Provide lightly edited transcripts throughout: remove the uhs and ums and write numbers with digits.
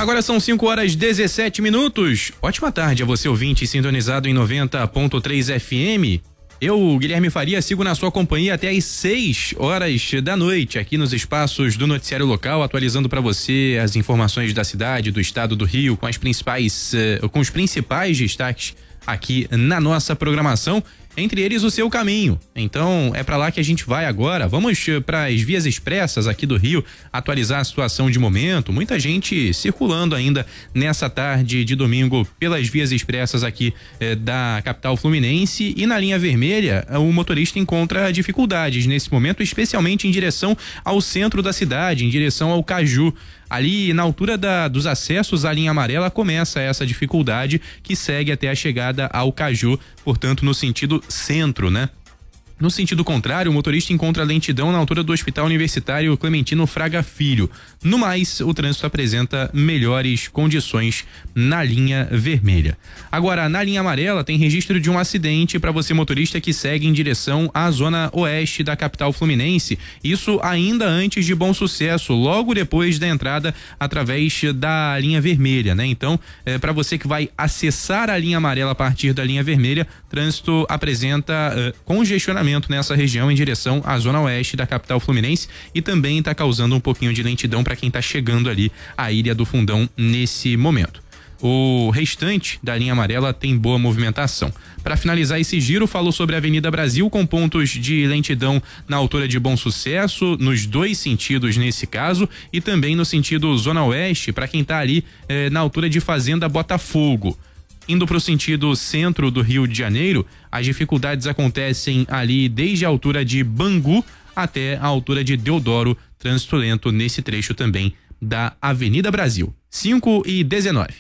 Agora são 5h17. Ótima tarde a você, ouvinte, sintonizado em 90.3 FM. Eu, Guilherme Faria, sigo na sua companhia até às 6h da noite, aqui nos espaços do Noticiário Local, atualizando para você as informações da cidade, do estado do Rio, com os principais destaques aqui na nossa programação. Entre eles o seu caminho. Então é para lá que a gente vai agora. Vamos para as vias expressas aqui do Rio, atualizar a situação de momento. Muita gente circulando ainda nessa tarde de domingo pelas vias expressas aqui da capital fluminense, e na linha vermelha o motorista encontra dificuldades nesse momento, especialmente em direção ao centro da cidade, em direção ao Caju. Ali na altura dos acessos à linha amarela começa essa dificuldade, que segue até a chegada ao Caju, portanto no sentido centro, né? No sentido contrário, o motorista encontra lentidão na altura do Hospital Universitário Clementino Fraga Filho. No mais, o trânsito apresenta melhores condições na linha vermelha. Agora, na linha amarela, tem registro de um acidente para você, motorista, que segue em direção à zona oeste da capital fluminense. Isso ainda antes de Bom Sucesso, logo depois da entrada através da linha vermelha, né? Então, para você que vai acessar a linha amarela a partir da linha vermelha, trânsito apresenta congestionamento nessa região em direção à zona oeste da capital fluminense, e também está causando um pouquinho de lentidão para quem está chegando ali à Ilha do Fundão nesse momento. O restante da linha amarela tem boa movimentação. Para finalizar esse giro, falou sobre a Avenida Brasil, com pontos de lentidão na altura de Bom Sucesso, nos dois sentidos nesse caso, e também no sentido zona oeste, para quem está ali na altura de Fazenda Botafogo. Indo para o sentido centro do Rio de Janeiro, as dificuldades acontecem ali desde a altura de Bangu até a altura de Deodoro, trânsito lento nesse trecho também da Avenida Brasil. 5h19.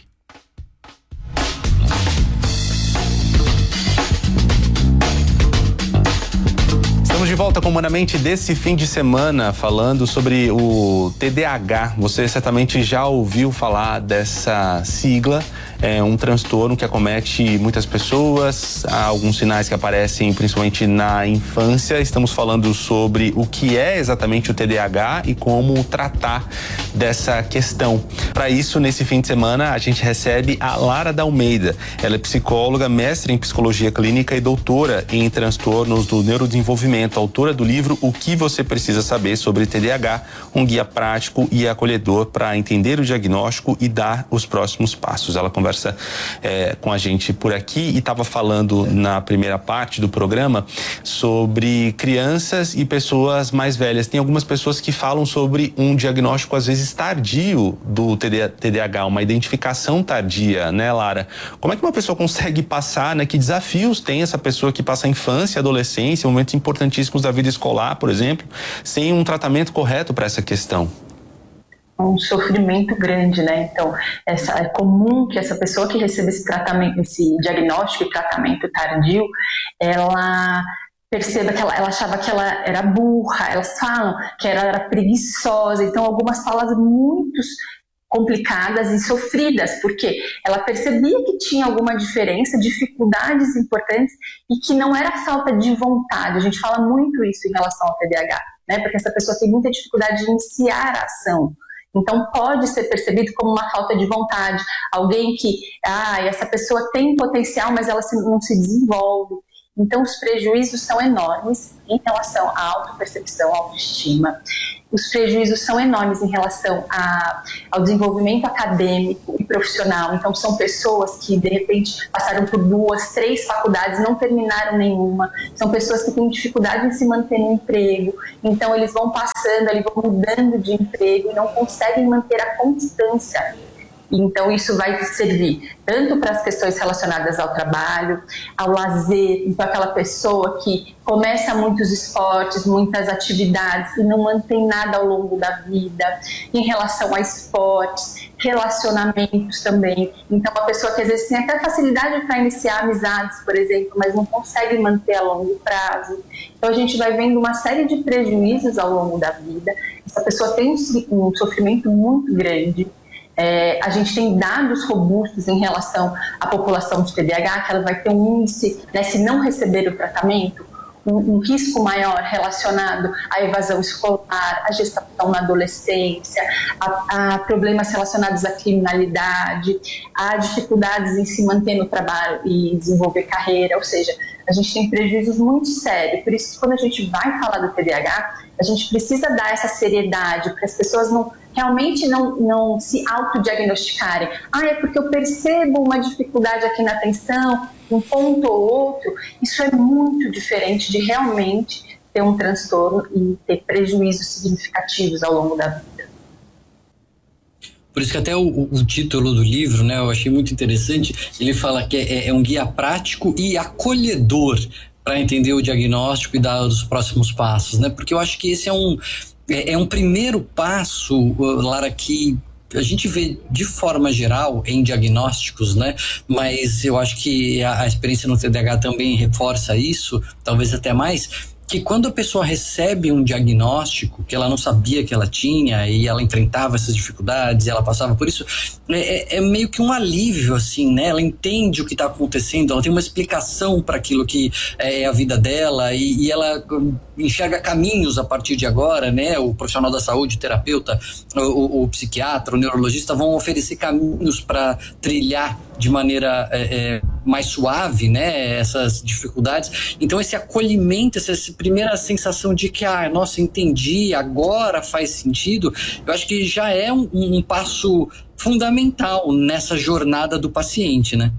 Estamos de volta com o Humanamente desse fim de semana, falando sobre o TDAH. Você certamente já ouviu falar dessa sigla. É um transtorno que acomete muitas pessoas. Há alguns sinais que aparecem principalmente na infância. Estamos falando sobre o que é exatamente o TDAH e como tratar dessa questão. Para isso, nesse fim de semana, a gente recebe a Lara da Almeida. Ela é psicóloga, mestre em psicologia clínica e doutora em transtornos do neurodesenvolvimento, autora do livro O que você precisa saber sobre TDAH, um guia prático e acolhedor para entender o diagnóstico e dar os próximos passos. Ela conversa com a gente por aqui e estava falando na primeira parte do programa sobre crianças e pessoas mais velhas. Tem algumas pessoas que falam sobre um diagnóstico às vezes tardio do TDAH, uma identificação tardia, né, Lara? Como é que uma pessoa consegue passar, né? Que desafios tem essa pessoa que passa a infância, adolescência, momentos importantíssimos da vida escolar, por exemplo, sem um tratamento correto para essa questão? Um sofrimento grande, né? Então, é comum que essa pessoa que recebe esse tratamento, esse diagnóstico e tratamento tardio, ela perceba que ela achava que ela era burra, elas falam que ela era preguiçosa, então algumas falas muito complicadas e sofridas, porque ela percebia que tinha alguma diferença, dificuldades importantes, e que não era falta de vontade. A gente fala muito isso em relação ao TDAH, né? Porque essa pessoa tem muita dificuldade de iniciar a ação. Então pode ser percebido como uma falta de vontade, alguém que, essa pessoa tem potencial, mas ela não se desenvolve. Então os prejuízos são enormes em relação à autopercepção, à autoestima. Os prejuízos são enormes em relação ao desenvolvimento acadêmico e profissional. Então são pessoas que de repente passaram por 2, 3 faculdades, não terminaram nenhuma. São pessoas que têm dificuldade em se manter no emprego. Então eles vão passando, eles vão mudando de emprego e não conseguem manter a constância. Então isso vai servir tanto para as questões relacionadas ao trabalho, ao lazer, então aquela pessoa que começa muitos esportes, muitas atividades e não mantém nada ao longo da vida, em relação a esportes, relacionamentos também. Então uma pessoa que às vezes tem até facilidade para iniciar amizades, por exemplo, mas não consegue manter a longo prazo. Então a gente vai vendo uma série de prejuízos ao longo da vida. Essa pessoa tem um sofrimento muito grande. A gente tem dados robustos em relação à população de TDAH, que ela vai ter um índice, né, se não receber o tratamento, um risco maior relacionado à evasão escolar, à gestação na adolescência, a problemas relacionados à criminalidade, a dificuldades em se manter no trabalho e desenvolver carreira, ou seja, a gente tem prejuízos muito sérios. Por isso, quando a gente vai falar do TDAH, a gente precisa dar essa seriedade para as pessoas realmente não se autodiagnosticarem. É porque eu percebo uma dificuldade aqui na atenção, um ponto ou outro. Isso é muito diferente de realmente ter um transtorno e ter prejuízos significativos ao longo da vida. Por isso que até o título do livro, né, eu achei muito interessante. Ele fala que é um guia prático e acolhedor para entender o diagnóstico e dar os próximos passos, né? Porque eu acho que esse é um primeiro passo, Lara, que a gente vê de forma geral em diagnósticos, né? Mas eu acho que a experiência no TDAH também reforça isso, talvez até mais, que quando a pessoa recebe um diagnóstico que ela não sabia que ela tinha e ela enfrentava essas dificuldades, ela passava por isso, é meio que um alívio, assim, né? Ela entende o que está acontecendo, ela tem uma explicação para aquilo que é a vida dela e ela enxerga caminhos a partir de agora, né? O profissional da saúde, o terapeuta, o psiquiatra, o neurologista vão oferecer caminhos para trilhar de maneira mais suave, né, essas dificuldades. Então esse acolhimento, essa primeira sensação de que, nossa, entendi, agora faz sentido, eu acho que já é um passo fundamental nessa jornada do paciente, né?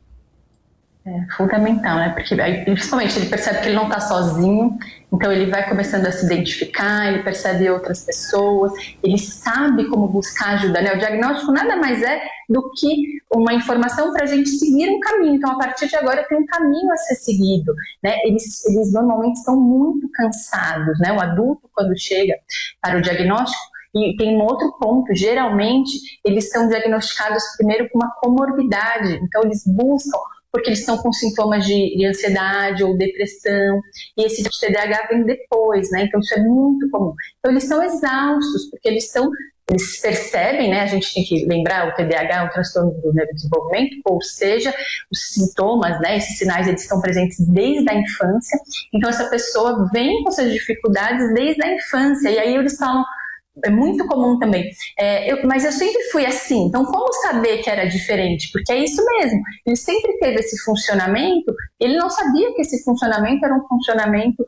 É fundamental, né? Porque aí, principalmente, ele percebe que ele não está sozinho, então ele vai começando a se identificar, ele percebe outras pessoas, ele sabe como buscar ajuda, né? O diagnóstico nada mais é do que uma informação para a gente seguir um caminho. Então, a partir de agora, tem um caminho a ser seguido, né? Eles normalmente estão muito cansados, né? O adulto, quando chega para o diagnóstico, e tem um outro ponto, geralmente, eles são diagnosticados primeiro com uma comorbidade, então eles buscam porque eles estão com sintomas de ansiedade ou depressão, e esse TDAH vem depois, né? Então isso é muito comum. Então eles estão exaustos, porque eles percebem, né? A gente tem que lembrar, o TDAH é um transtorno do neurodesenvolvimento, ou seja, os sintomas, né? Esses sinais, eles estão presentes desde a infância, então essa pessoa vem com essas dificuldades desde a infância, e aí eles falam, é muito comum também, mas eu sempre fui assim, então como saber que era diferente? Porque é isso mesmo, ele sempre teve esse funcionamento, ele não sabia que esse funcionamento era um funcionamento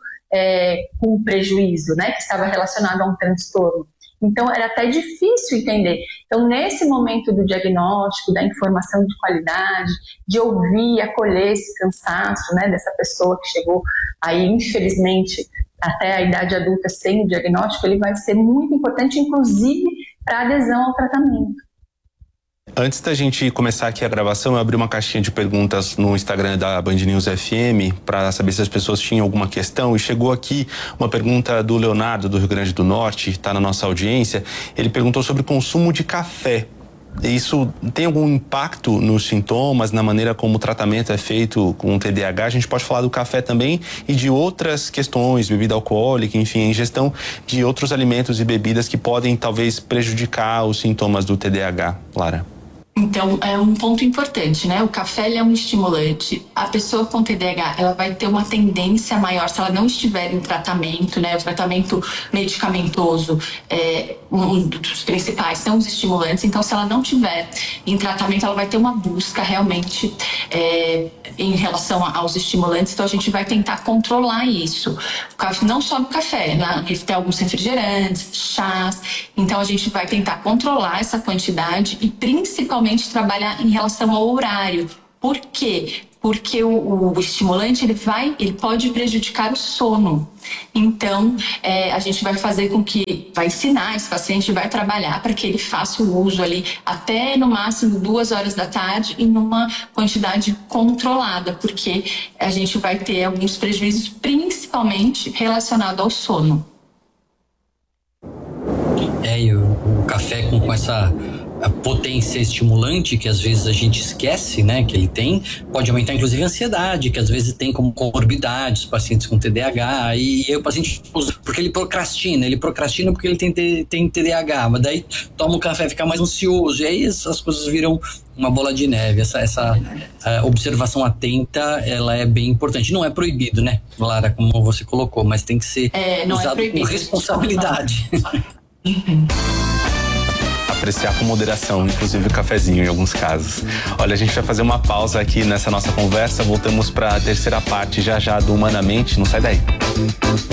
com prejuízo, né, que estava relacionado a um transtorno. Então era até difícil entender. Então nesse momento do diagnóstico, da informação de qualidade, de ouvir, acolher esse cansaço, né, dessa pessoa que chegou aí, infelizmente, até a idade adulta sem o diagnóstico, ele vai ser muito importante, inclusive, para a adesão ao tratamento. Antes da gente começar aqui a gravação, eu abri uma caixinha de perguntas no Instagram da Band News FM para saber se as pessoas tinham alguma questão, e chegou aqui uma pergunta do Leonardo, do Rio Grande do Norte, está na nossa audiência. Ele perguntou sobre o consumo de café. Isso tem algum impacto nos sintomas, na maneira como o tratamento é feito com o TDAH? A gente pode falar do café também e de outras questões, bebida alcoólica, enfim, a ingestão de outros alimentos e bebidas que podem talvez prejudicar os sintomas do TDAH, Lara. Então, é um ponto importante, né? O café, ele é um estimulante. A pessoa com TDAH, ela vai ter uma tendência maior, se ela não estiver em tratamento, né? O tratamento medicamentoso, um dos principais são os estimulantes. Então, se ela não tiver em tratamento, ela vai ter uma busca realmente em relação aos estimulantes. Então, a gente vai tentar controlar isso. Não só no café, né? Tem alguns refrigerantes, chás. Então, a gente vai tentar controlar essa quantidade e, principalmente, trabalhar em relação ao horário. Por quê? Porque o estimulante ele pode prejudicar o sono. Então, a gente vai fazer com que, vai ensinar esse paciente, vai trabalhar para que ele faça o uso ali até no máximo 2 horas da tarde e numa quantidade controlada, porque a gente vai ter alguns prejuízos, principalmente relacionados ao sono. E o café com essa potência estimulante que às vezes a gente esquece, né, que ele tem, pode aumentar inclusive a ansiedade, que às vezes tem como comorbidade os pacientes com TDAH, e aí o paciente usa porque ele procrastina porque ele tem TDAH, mas daí toma um café, fica mais ansioso, e aí as coisas viram uma bola de neve. Essa observação atenta, ela é bem importante. Não é proibido, né, Lara, como você colocou, mas tem que ser usado com responsabilidade. Apreciar com moderação, inclusive o cafezinho em alguns casos. Olha, a gente vai fazer uma pausa aqui nessa nossa conversa, voltamos para a terceira parte já do Humanamente, não sai daí.